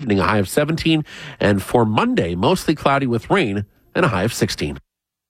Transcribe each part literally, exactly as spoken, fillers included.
evening, a high of seventeen. And for Monday, mostly cloudy with rain and a high of sixteen.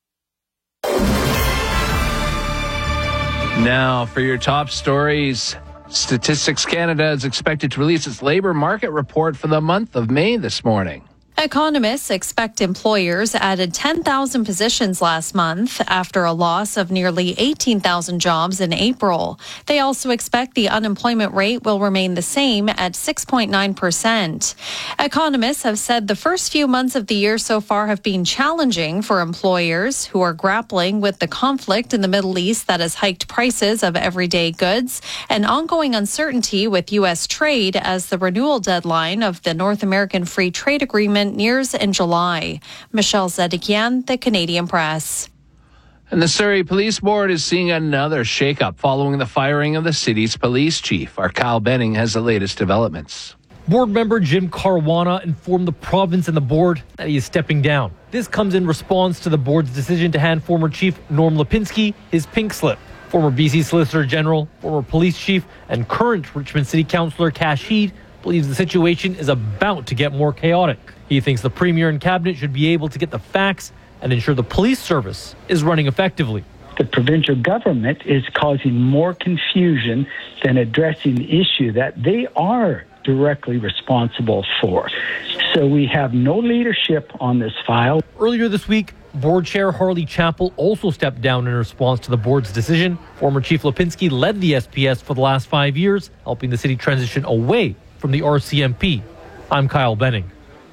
Now for your top stories. Statistics Canada is expected to release its labor market report for the month of May this morning. Economists expect employers added ten thousand positions last month after a loss of nearly eighteen thousand jobs in April. They also expect the unemployment rate will remain the same at six point nine percent. Economists have said the first few months of the year so far have been challenging for employers who are grappling with the conflict in the Middle East that has hiked prices of everyday goods and ongoing uncertainty with U S trade as the renewal deadline of the North American Free Trade Agreement nears in July. Michelle Zedekian, The Canadian Press. And the Surrey Police Board is seeing another shakeup following the firing of the city's police chief. Our Kyle Benning has the latest developments. Board member Jim Caruana informed the province and the board that he is stepping down. This comes in response to the board's decision to hand former chief Norm Lipinski his pink slip. Former B C Solicitor General, former police chief, and current Richmond City Councillor Kash Heed believes the situation is about to get more chaotic. He thinks the Premier and Cabinet should be able to get the facts and ensure the police service is running effectively. The provincial government is causing more confusion than addressing the issue that they are directly responsible for. So we have no leadership on this file. Earlier this week, Board Chair Harley Chappell also stepped down in response to the board's decision. Former Chief Lipinski led the S P S for the last five years, helping the city transition away from the R C M P. I'm Kyle Benning.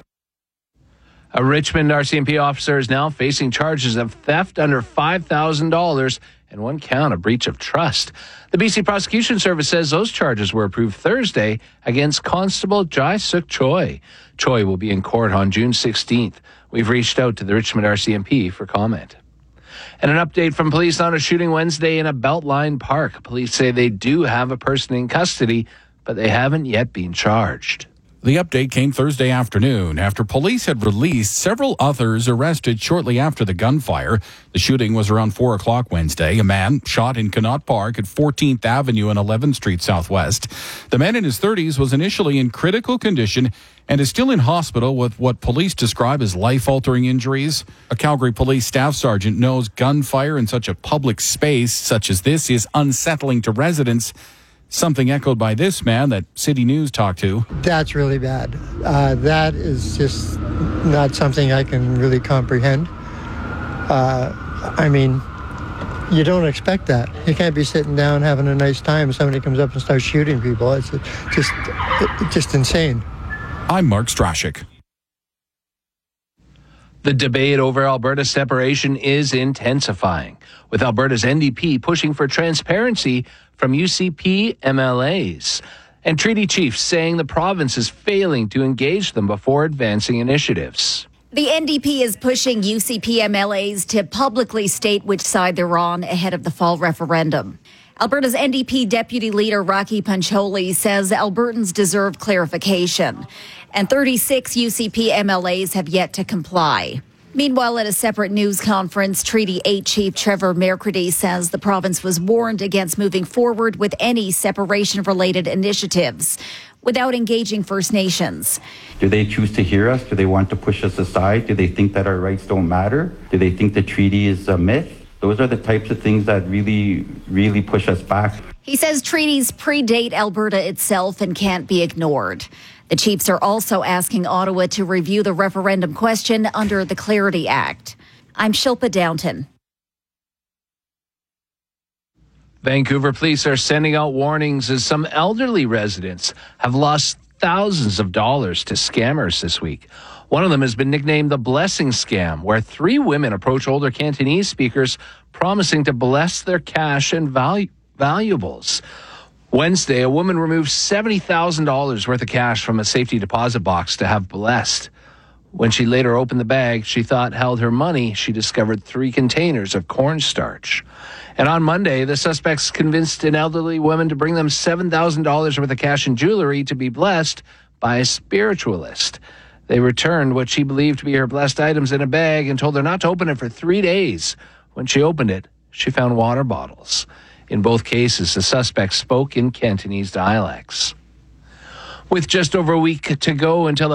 A Richmond R C M P officer is now facing charges of theft under five thousand dollars and one count of breach of trust. The B C Prosecution Service says those charges were approved Thursday against Constable Jai Suk Choi. Choi will be in court on June sixteenth. We've reached out to the Richmond R C M P for comment. And an update from police on a shooting Wednesday in a Beltline park. Police say they do have a person in custody, but they haven't yet been charged. The update came Thursday afternoon after police had released several others arrested shortly after the gunfire. The shooting was around four o'clock Wednesday. A man shot in Connaught Park at fourteenth Avenue and eleventh Street Southwest. The man in his thirties was initially in critical condition and is still in hospital with what police describe as life-altering injuries. A Calgary police staff sergeant knows gunfire in such a public space such as this is unsettling to residents. Something echoed by this man that City News talked to. That's really bad. Uh, that is just not something I can really comprehend. Uh, I mean, you don't expect that. You can't be sitting down having a nice time and somebody comes up and starts shooting people. It's just, it's just insane. I'm Mark Strashik. The debate over Alberta's separation is intensifying, with Alberta's N D P pushing for transparency from U C P M L As, and treaty chiefs saying the province is failing to engage them before advancing initiatives. The N D P is pushing U C P M L As to publicly state which side they're on ahead of the fall referendum. Alberta's N D P Deputy Leader Rocky Pancholi says Albertans deserve clarification, and thirty-six U C P M L As have yet to comply. Meanwhile, at a separate news conference, Treaty eight Chief Trevor Mercredi says the province was warned against moving forward with any separation-related initiatives without engaging First Nations. Do they choose to hear us? Do they want to push us aside? Do they think that our rights don't matter? Do they think the treaty is a myth? Those are the types of things that really, really push us back. He says treaties predate Alberta itself and can't be ignored. The Chiefs are also asking Ottawa to review the referendum question under the Clarity Act. I'm Shilpa Downton. Vancouver police are sending out warnings as some elderly residents have lost thousands of dollars to scammers this week. One of them has been nicknamed the Blessing Scam, where three women approach older Cantonese speakers promising to bless their cash and valu- valuables. Wednesday, a woman removed seventy thousand dollars worth of cash from a safety deposit box to have blessed. When she later opened the bag she thought held her money, she discovered three containers of cornstarch. And on Monday, the suspects convinced an elderly woman to bring them seven thousand dollars worth of cash and jewelry to be blessed by a spiritualist. They returned what she believed to be her blessed items in a bag and told her not to open it for three days. When she opened it, she found water bottles. In both cases, the suspects spoke in Cantonese dialects. With just over a week to go until